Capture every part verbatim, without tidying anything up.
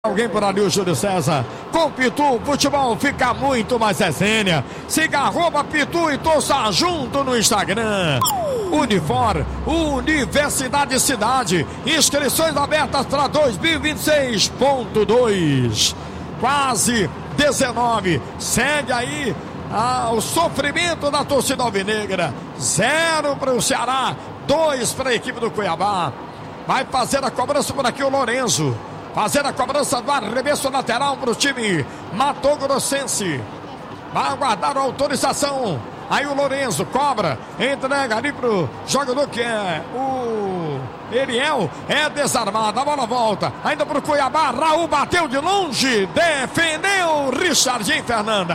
Alguém por ali, o Júlio César. Com Pitu, o futebol fica muito mais resenha. Siga arroba Pitu e torça junto no Instagram. Unifor, Universidade Cidade. Inscrições abertas para dois mil e vinte e seis ponto dois. Quase dezenove. Segue aí ah, o sofrimento da torcida alvinegra. Zero para o Ceará, dois para a equipe do Cuiabá. Vai fazer a cobrança por aqui o Lorenzo. Fazer a cobrança do arremesso lateral para o time Mato Grossense. Vai aguardar a autorização. Aí o Lorenzo cobra, entrega ali para o jogador que é o Eriel. É desarmado, a bola volta. Ainda para o Cuiabá, Raul bateu de longe. Defendeu Richardinho, Fernanda.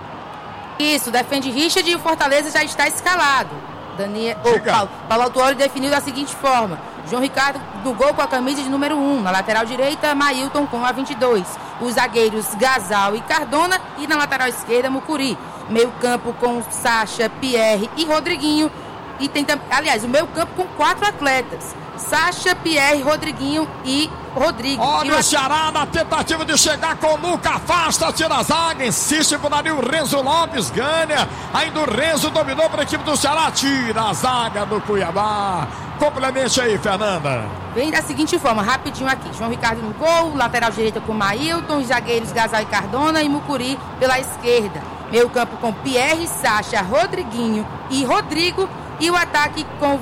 Isso, defende Richard e o Fortaleza já está escalado. Daniel, oh, Paulo, Paulo Autuori definiu da seguinte forma: João Ricardo do gol com a camisa de número um, na lateral direita Mailton com a vinte e dois, os zagueiros Gasal e Cardona, e na lateral esquerda Mucuri, meio campo com Sacha, Pierre e Rodriguinho, e tem, aliás, o meio campo com quatro atletas: Sacha, Pierre, Rodriguinho e Rodrigo. Olha e o Ceará na tentativa de chegar com o Luca, afasta, tira a zaga, insiste por ali o Renzo Lopes, ganha, ainda o Renzo dominou para a equipe do Ceará, tira a zaga do Cuiabá. Complemente aí, Fernanda. Vem da seguinte forma, rapidinho aqui: João Ricardo no gol, lateral direita com Mailton, os zagueiros Gasal e Cardona e Mucuri pela esquerda, meio campo com Pierre, Sacha, Rodriguinho e Rodrigo, e o ataque com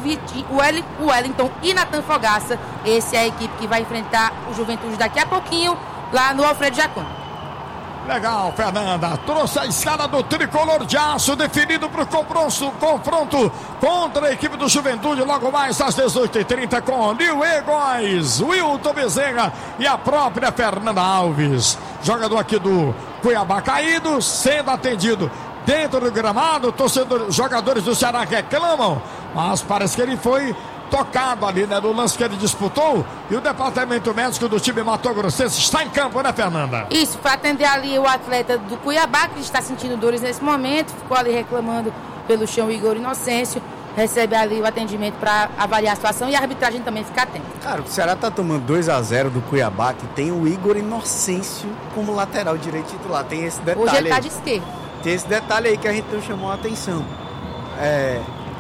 o Wellington e Natan Fogaça. Essa é a equipe que vai enfrentar o Juventude daqui a pouquinho, lá no Alfredo Jacon. Legal, Fernanda. Trouxe a escala do tricolor de aço, definido para o confronto contra a equipe do Juventude, logo mais às dezoito e trinta, com Nil Egóis, Wilton Bezerra e a própria Fernanda Alves. Jogador aqui do Cuiabá caído, sendo atendido dentro do gramado. Torcedores, jogadores do Ceará reclamam, mas parece que ele foi tocado ali, né, no lance que ele disputou, e o departamento médico do time Mato Grossense está em campo, né, Fernanda? Isso, para atender ali o atleta do Cuiabá, que está sentindo dores nesse momento, ficou ali reclamando pelo chão, o Igor Inocêncio, recebe ali o atendimento para avaliar a situação, e a arbitragem também fica atenta. Cara, o Ceará tá tomando dois a zero do Cuiabá, que tem o Igor Inocêncio como lateral direito titular, tem esse detalhe. Hoje ele tá aí. de esquerda. Tem esse detalhe aí que a gente não chamou a atenção. É...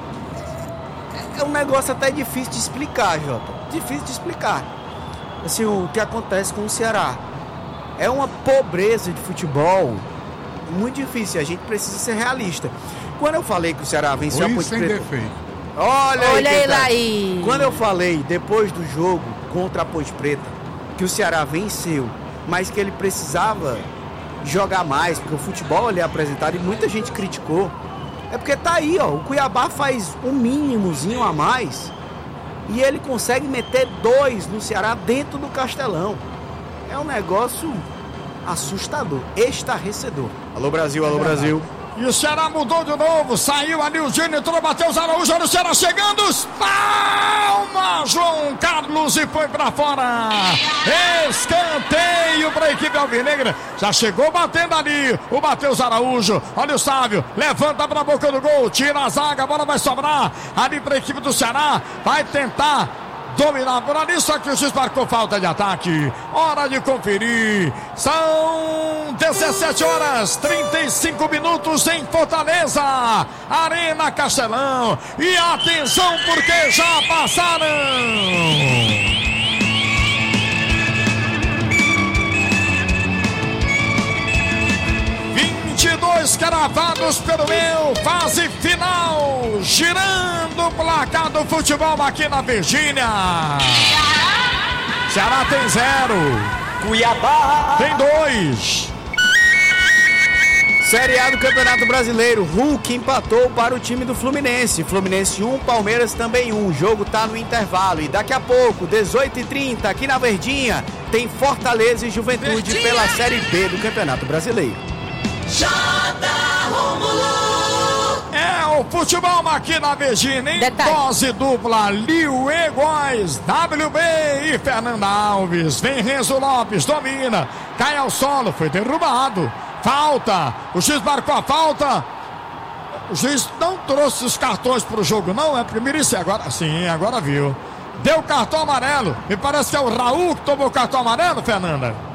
É um negócio até difícil de explicar, Jota. Difícil de explicar. Assim, o que acontece com o Ceará. É uma pobreza de futebol muito difícil. A gente precisa ser realista. Quando eu falei que o Ceará venceu a Ponte Preta... defeito. Olha, Olha aí, ele aí. Quando eu falei, depois do jogo contra a Ponte Preta, que o Ceará venceu, mas que ele precisava jogar mais, porque o futebol ali é apresentado e muita gente criticou. É porque tá aí, ó, o Cuiabá faz um mínimozinho a mais e ele consegue meter dois no Ceará dentro do Castelão. É um negócio assustador, estarrecedor. Alô Brasil, alô Brasil. E o Ceará mudou de novo, saiu ali o Júnior, entrou, bateu os Araújo, olha o Ceará chegando, palma, João Carlos, e foi pra fora. Escanteio pra equipe alvinegra, já chegou batendo ali o Matheus Araújo, olha o Sávio, levanta pra boca do gol, tira a zaga, a bola vai sobrar ali pra equipe do Ceará, vai tentar dominar por ali, só que o juiz marcou falta de ataque. Hora de conferir. São dezessete horas, trinta e cinco minutos em Fortaleza, Arena Castelão. E atenção, porque já passaram vinte e dois cravados pelo meu, fase final, girando o placar do futebol aqui na Virgínia. Ceará tem zero, Cuiabá tem dois. Série A do Campeonato Brasileiro, Hulk empatou para o time do Fluminense. Fluminense um, Palmeiras também um. O jogo tá no intervalo e daqui a pouco, dezoito e trinta, aqui na Verdinha, tem Fortaleza e Juventude Verdinha pela Série B do Campeonato Brasileiro. É o futebol aqui na Virgínia, em Detalhe. Dose dupla, Nil Egóis, W B e Fernanda Alves. Vem Renzo Lopes, domina, cai ao solo, foi derrubado. Falta, o juiz marcou a falta. O juiz não trouxe os cartões para o jogo, não, é primeiro isso, agora sim, agora viu. Deu cartão amarelo, me parece que é o Raul que tomou o cartão amarelo, Fernanda.